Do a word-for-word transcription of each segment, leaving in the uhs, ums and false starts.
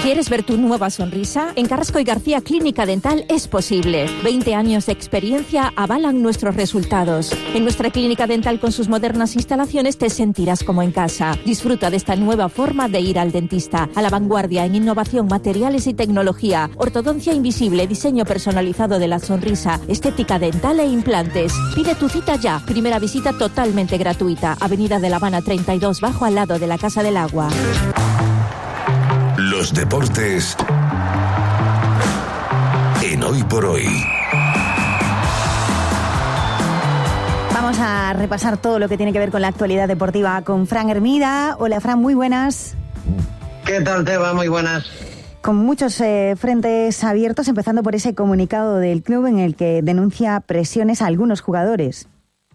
¿Quieres ver tu nueva sonrisa? En Carrasco y García Clínica Dental es posible. veinte años de experiencia avalan nuestros resultados. En nuestra clínica dental con sus modernas instalaciones te sentirás como en casa. Disfruta de esta nueva forma de ir al dentista. A la vanguardia en innovación, materiales y tecnología. Ortodoncia invisible, diseño personalizado de la sonrisa, estética dental e implantes. Pide tu cita ya. Primera visita totalmente gratuita. Avenida de La Habana treinta y dos, bajo al lado de la Casa del Agua. Los deportes en Hoy por Hoy. Vamos a repasar todo lo que tiene que ver con la actualidad deportiva con Fran Hermida. Hola, Fran, muy buenas. ¿Qué tal, Teba? Muy buenas. Con muchos eh, frentes abiertos, empezando por ese comunicado del club en el que denuncia presiones a algunos jugadores.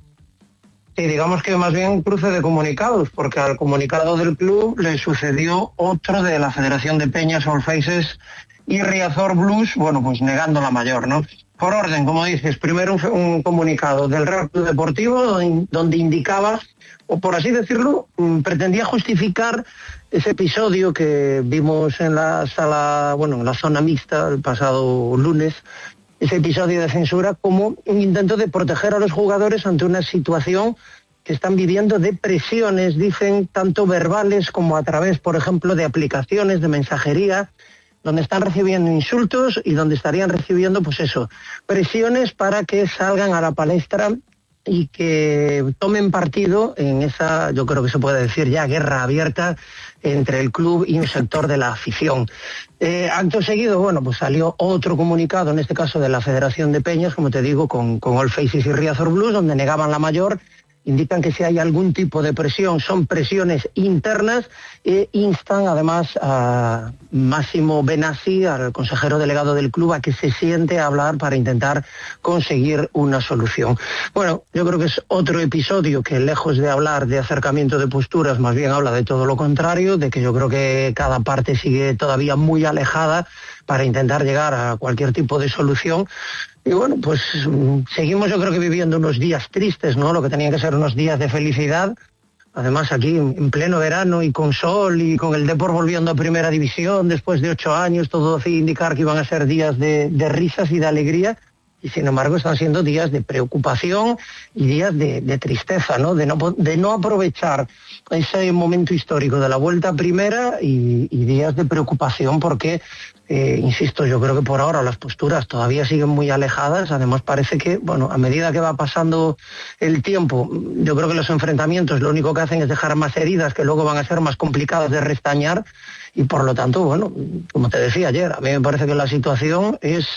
Sí, digamos que más bien un cruce de comunicados, porque al comunicado del club le sucedió otro de la Federación de Peñas, All Faces y Riazor Blues, bueno, pues negando la mayor, ¿no? Por orden, como dices, primero un, un comunicado del Real Club Deportivo donde, donde indicaba, o por así decirlo, pretendía justificar ese episodio que vimos en la sala, bueno, en la zona mixta el pasado lunes, ese episodio de censura como un intento de proteger a los jugadores ante una situación que están viviendo de presiones, dicen, tanto verbales como a través, por ejemplo, de aplicaciones de mensajería, donde están recibiendo insultos y donde estarían recibiendo, pues eso, presiones para que salgan a la palestra y que tomen partido en esa, yo creo que se puede decir ya, guerra abierta entre el club y un sector de la afición. Eh, acto seguido, bueno, pues salió otro comunicado, en este caso de la Federación de Peñas, como te digo, con, con All Faces y Riazor Blues, donde negaban la mayor, indican que si hay algún tipo de presión son presiones internas e instan además a Máximo Benassi, al consejero delegado del club, a que se siente a hablar para intentar conseguir una solución. Bueno, yo creo que es otro episodio que, lejos de hablar de acercamiento de posturas, más bien habla de todo lo contrario, de que yo creo que cada parte sigue todavía muy alejada para intentar llegar a cualquier tipo de solución. Y bueno, pues seguimos yo creo que viviendo unos días tristes, ¿no? Lo que tenían que ser unos días de felicidad. Además aquí en pleno verano y con sol y con el Depor volviendo a primera división después de ocho años, todo hacía indicar que iban a ser días de, de risas y de alegría. Y sin embargo están siendo días de preocupación y días de, de tristeza, ¿no? De no, de no aprovechar ese momento histórico de la vuelta a primera y, y días de preocupación porque, eh, insisto, yo creo que por ahora las posturas todavía siguen muy alejadas. Además parece que, bueno, a medida que va pasando el tiempo, yo creo que los enfrentamientos lo único que hacen es dejar más heridas que luego van a ser más complicadas de restañar y por lo tanto, bueno, como te decía ayer, a mí me parece que la situación es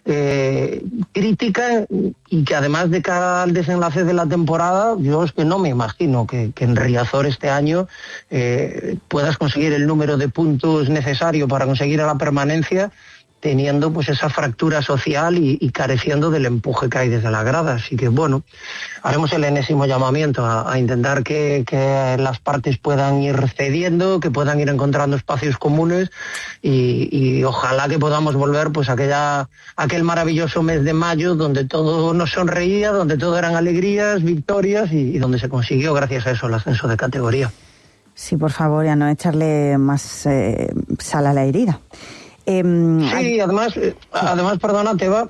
Eh, crítica y que además de cara al desenlace de la temporada, yo es que no me imagino que, que en Riazor este año eh, puedas conseguir el número de puntos necesario para conseguir a la permanencia, teniendo pues esa fractura social y, y careciendo del empuje que hay desde la grada. Así que bueno, haremos el enésimo llamamiento a, a intentar que, que las partes puedan ir cediendo, que puedan ir encontrando espacios comunes y, y ojalá que podamos volver pues a aquella, aquel maravilloso mes de mayo donde todo nos sonreía, donde todo eran alegrías, victorias y, y donde se consiguió gracias a eso el ascenso de categoría. Sí, por favor, ya no echarle más eh, sal a la herida. Eh, sí, hay... además, eh, además, perdona, Teba,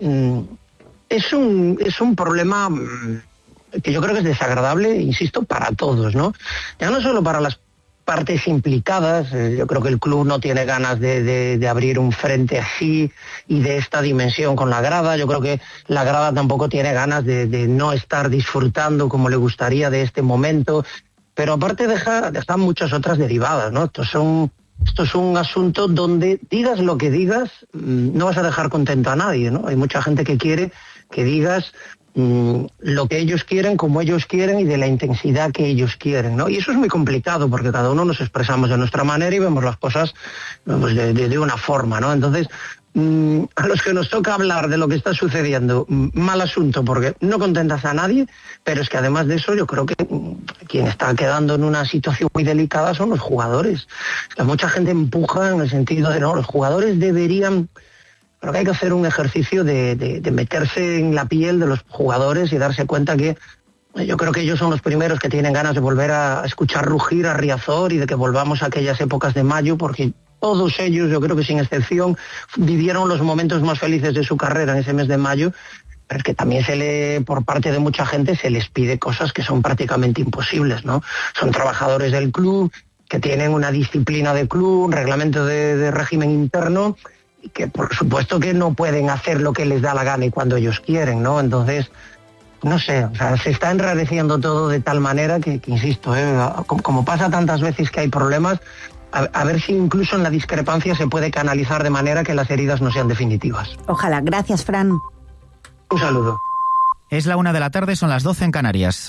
es un, es un problema que yo creo que es desagradable, insisto, para todos, ¿no? Ya no solo para las partes implicadas, eh, yo creo que el club no tiene ganas de, de, de abrir un frente así y de esta dimensión con la grada, yo creo que la grada tampoco tiene ganas de, de no estar disfrutando como le gustaría de este momento, pero aparte deja, deja muchas otras derivadas, ¿no? Estos son... Esto es un asunto donde digas lo que digas, no vas a dejar contento a nadie, ¿no? Hay mucha gente que quiere que digas mmm, lo que ellos quieren, como ellos quieren y de la intensidad que ellos quieren, ¿no? Y eso es muy complicado porque cada uno nos expresamos de nuestra manera y vemos las cosas pues, de, de, de una forma, ¿no? Entonces, mmm, a los que nos toca hablar de lo que está sucediendo, mal asunto porque no contentas a nadie, pero es que además de eso yo creo que quien está quedando en una situación muy delicada son los jugadores. Es que mucha gente empuja en el sentido de no, los jugadores deberían... Creo que hay que hacer un ejercicio de, de, de meterse en la piel de los jugadores y darse cuenta que yo creo que ellos son los primeros que tienen ganas de volver a escuchar rugir a Riazor y de que volvamos a aquellas épocas de mayo porque todos ellos, yo creo que sin excepción, vivieron los momentos más felices de su carrera en ese mes de mayo. Pero es que también se le, por parte de mucha gente, se les pide cosas que son prácticamente imposibles, ¿no? Son trabajadores del club, que tienen una disciplina de club, un reglamento de, de régimen interno, y que por supuesto que no pueden hacer lo que les da la gana y cuando ellos quieren, ¿no? Entonces, no sé, o sea, se está enrareciendo todo de tal manera que, que insisto, ¿eh? como, como pasa tantas veces que hay problemas, a, a ver si incluso en la discrepancia se puede canalizar de manera que las heridas no sean definitivas. Ojalá. Gracias, Fran. Un saludo. Es la una de la tarde, son las doce en Canarias.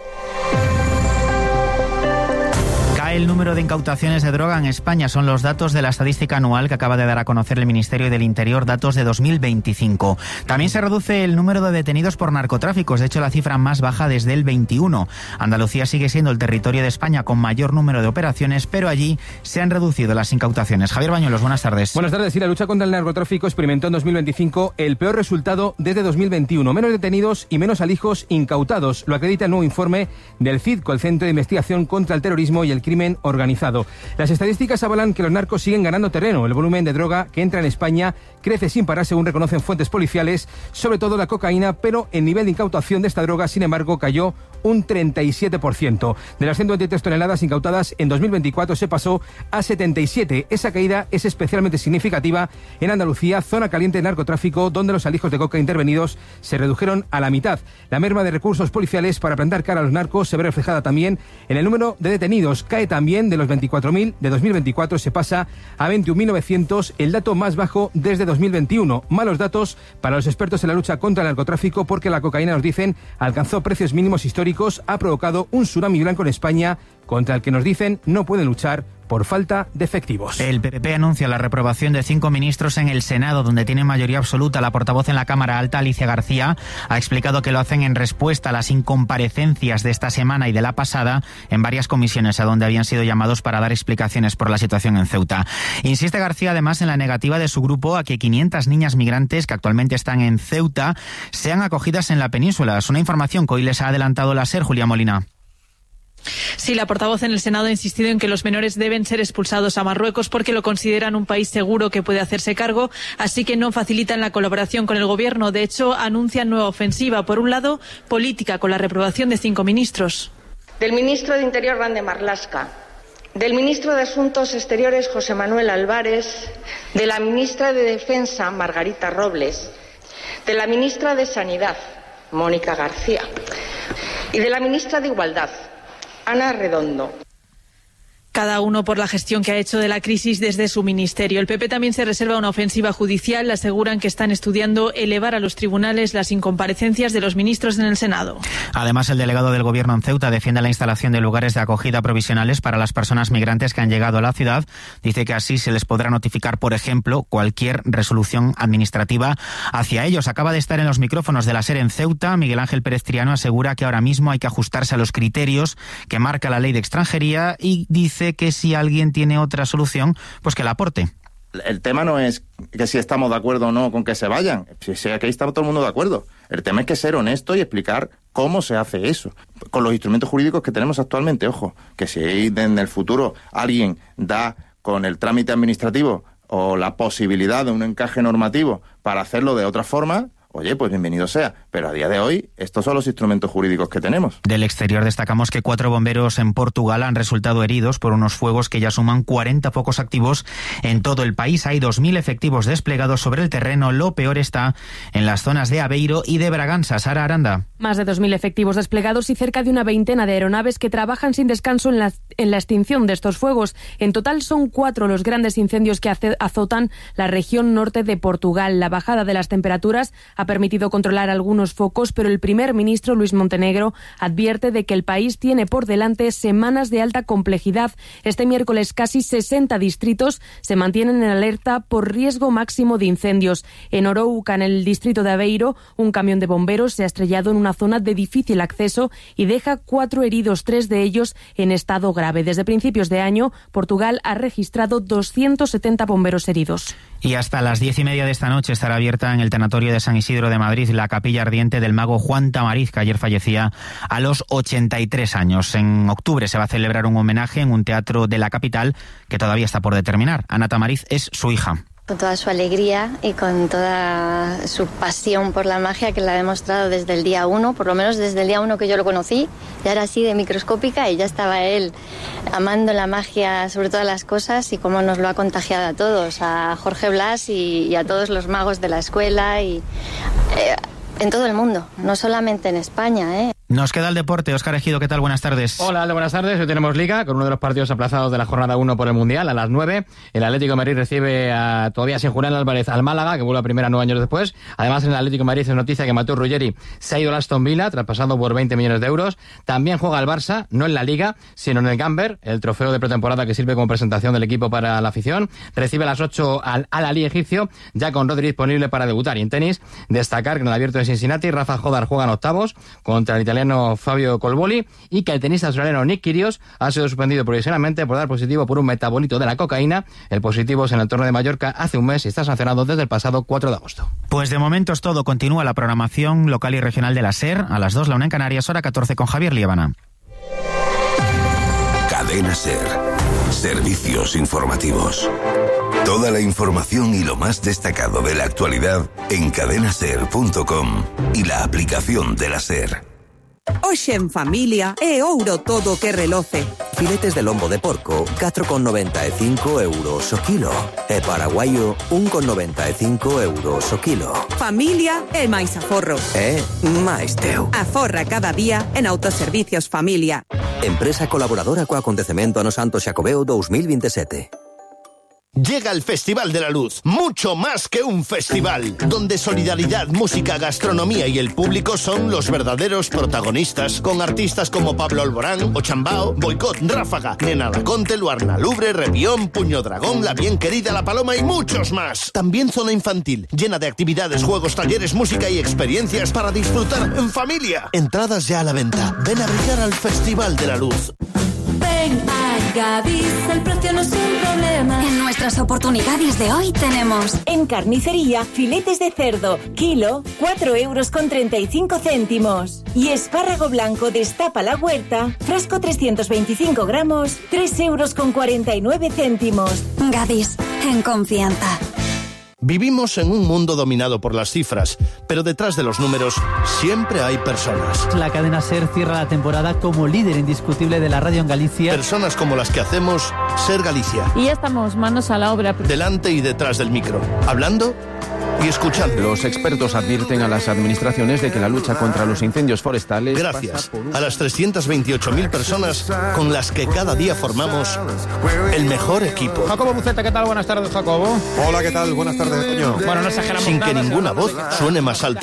El número de incautaciones de droga en España son los datos de la estadística anual que acaba de dar a conocer el Ministerio del Interior, datos de dos mil veinticinco. También se reduce el número de detenidos por narcotráficos, de hecho la cifra más baja desde el veintiuno. Andalucía sigue siendo el territorio de España con mayor número de operaciones, pero allí se han reducido las incautaciones. Javier Bañuelos, buenas tardes. Buenas tardes. Sí, la lucha contra el narcotráfico experimentó en dos mil veinticinco el peor resultado desde dos mil veintiuno. Menos detenidos y menos alijos incautados. Lo acredita el nuevo informe del CIDCO, el Centro de Investigación contra el Terrorismo y el Crimen Organizado. Las estadísticas avalan que los narcos siguen ganando terreno. El volumen de droga que entra en España crece sin parar, según reconocen fuentes policiales, sobre todo la cocaína, pero el nivel de incautación de esta droga, sin embargo, cayó un treinta y siete por ciento. De las ciento veintitrés toneladas incautadas en dos mil veinticuatro se pasó a setenta y siete. Esa caída es especialmente significativa en Andalucía, zona caliente de narcotráfico, donde los alijos de coca intervenidos se redujeron a la mitad. La merma de recursos policiales para plantar cara a los narcos se ve reflejada también en el número de detenidos. Cae también de los veinticuatro mil de dos mil veinticuatro, se pasa a veintiún mil novecientos, el dato más bajo desde dos mil veintiuno. Malos datos para los expertos en la lucha contra el narcotráfico, porque la cocaína, nos dicen, alcanzó precios mínimos históricos, ha provocado un tsunami blanco en España contra el que, nos dicen, no pueden luchar por falta de efectivos. El P P P anuncia la reprobación de cinco ministros en el Senado, donde tiene mayoría absoluta. La portavoz en la Cámara Alta, Alicia García, ha explicado que lo hacen en respuesta a las incomparecencias de esta semana y de la pasada en varias comisiones a donde habían sido llamados para dar explicaciones por la situación en Ceuta. Insiste García además en la negativa de su grupo a que quinientas niñas migrantes que actualmente están en Ceuta sean acogidas en la península. Es una información que hoy les ha adelantado la SER, Julia Molina. Sí, la portavoz en el Senado ha insistido en que los menores deben ser expulsados a Marruecos porque lo consideran un país seguro que puede hacerse cargo, así que no facilitan la colaboración con el gobierno. De hecho, anuncian nueva ofensiva. Por un lado, política, con la reprobación de cinco ministros. Del ministro de Interior, Grande Marlaska, del ministro de Asuntos Exteriores, José Manuel Álvarez, de la ministra de Defensa, Margarita Robles, de la ministra de Sanidad, Mónica García, y de la ministra de Igualdad, Ana Redondo. Cada uno por la gestión que ha hecho de la crisis desde su ministerio. El P P también se reserva una ofensiva judicial. Le aseguran que están estudiando elevar a los tribunales las incomparecencias de los ministros en el Senado. Además, el delegado del Gobierno en Ceuta defiende la instalación de lugares de acogida provisionales para las personas migrantes que han llegado a la ciudad. Dice que así se les podrá notificar, por ejemplo, cualquier resolución administrativa hacia ellos. Acaba de estar en los micrófonos de la SER en Ceuta. Miguel Ángel Pérez Triano asegura que ahora mismo hay que ajustarse a los criterios que marca la ley de extranjería y dice que si alguien tiene otra solución, pues que la aporte. El tema no es que si estamos de acuerdo o no con que se vayan, si sea que ahí está todo el mundo de acuerdo. El tema es que ser honesto y explicar cómo se hace eso, con los instrumentos jurídicos que tenemos actualmente. Ojo, que si en el futuro alguien da con el trámite administrativo o la posibilidad de un encaje normativo para hacerlo de otra forma, oye, pues bienvenido sea. Pero a día de hoy, estos son los instrumentos jurídicos que tenemos. Del exterior destacamos que cuatro bomberos en Portugal han resultado heridos por unos fuegos que ya suman cuarenta focos activos en todo el país. Hay dos mil efectivos desplegados sobre el terreno. Lo peor está en las zonas de Aveiro y de Braganza. Sara Aranda. Más de dos mil efectivos desplegados y cerca de una veintena de aeronaves que trabajan sin descanso en la, en la extinción de estos fuegos. En total son cuatro los grandes incendios que azotan la región norte de Portugal. La bajada de las temperaturas ha permitido controlar algunos focos, pero el primer ministro Luis Montenegro advierte de que el país tiene por delante semanas de alta complejidad. Este miércoles casi sesenta distritos se mantienen en alerta por riesgo máximo de incendios. En Orouca, en el distrito de Aveiro, un camión de bomberos se ha estrellado en una zona de difícil acceso y deja cuatro heridos, tres de ellos en estado grave. Desde principios de año, Portugal ha registrado doscientos setenta bomberos heridos. Y hasta las diez y media de esta noche estará abierta en el tanatorio de San Isidro Isidro de Madrid la capilla ardiente del mago Juan Tamariz, que ayer fallecía a los ochenta y tres años. En octubre se va a celebrar un homenaje en un teatro de la capital que todavía está por determinar. Ana Tamariz es su hija. Con toda su alegría y con toda su pasión por la magia, que la ha demostrado desde el día uno, por lo menos desde el día uno que yo lo conocí. Ya era así de microscópica y ya estaba él amando la magia sobre todas las cosas, y cómo nos lo ha contagiado a todos, a Jorge Blas y, y a todos los magos de la escuela y eh, en todo el mundo, no solamente en España, ¿eh? Nos queda el deporte. Óscar Ejido, ¿qué tal? Buenas tardes. Hola, Aldo, buenas tardes. Hoy tenemos Liga, con uno de los partidos aplazados de la jornada uno por el Mundial, a las nueve. El Atlético de Madrid recibe a, todavía sin Julián Álvarez, al Málaga, que vuelve a primera nueve años después. Además, en el Atlético de Madrid es noticia que Mateu Ruggeri se ha ido al Aston Villa, traspasado por veinte millones de euros. También juega el Barça, no en la Liga, sino en el Gamber, el trofeo de pretemporada que sirve como presentación del equipo para la afición. Recibe a las ocho al Al-Ahly egipcio, ya con Rodri disponible para debutar. Y en tenis, destacar que en el Abierto de Cincinnati, Rafa Jodar juega en octavos contra el italiano Fabio Colboli, y que el tenista australiano Nick Kyrgios ha sido suspendido provisionalmente por dar positivo por un metabolito de la cocaína. El positivo es en el torneo de Mallorca hace un mes y está sancionado desde el pasado cuatro de agosto. Pues de momento es todo. Continúa la programación local y regional de la SER. A las dos, la una en Canarias, hora catorce, con Javier Liébana. Cadena SER. Servicios informativos. Toda la información y lo más destacado de la actualidad en cadena ser punto com y la aplicación de la SER. Hoxe en familia é ouro todo que reloce. Filetes de lombo de porco, catro con noventa e cinco euros o kilo. E paraguayo, un con noventa e cinco euros o kilo. Familia é máis aforro. É máis teu. Aforra cada día en Autoservicios Familia. Empresa colaboradora co acontecemento Ano Santo Xacobeo dos mil veintisiete. Llega el Festival de la Luz, mucho más que un festival, donde solidaridad, música, gastronomía y el público son los verdaderos protagonistas, con artistas como Pablo Alborán, Ochambao, Boicot, Ráfaga, Nena Laconte, Luarna Lubre, Revión, Puño Dragón, La Bien Querida, La Paloma y muchos más. También zona infantil, llena de actividades, juegos, talleres, música y experiencias para disfrutar en familia. Entradas ya a la venta. Ven a brillar al Festival de la Luz. Ven a Gadis, el precio no es un problema. En nuestras oportunidades de hoy tenemos: en carnicería, filetes de cerdo, kilo, cuatro euros con treinta y cinco céntimos. Y espárrago blanco destapa la huerta, frasco trescientos veinticinco gramos, tres euros con cuarenta y nueve céntimos. Gadis, en confianza. Vivimos en un mundo dominado por las cifras, pero detrás de los números siempre hay personas. La cadena SER cierra la temporada como líder indiscutible de la radio en Galicia. Personas como las que hacemos SER Galicia. Y ya estamos manos a la obra. Delante y detrás del micro, hablando y escuchando. Los expertos advierten a las administraciones de que la lucha contra los incendios forestales... Gracias a las trescientas veintiocho mil personas con las que cada día formamos el mejor equipo. Jacobo Buceta, ¿qué tal? Buenas tardes, Jacobo. Hola, ¿qué tal? Buenas tardes, Toño. Bueno, no exageramos Sin nada, que ninguna voz suene más alta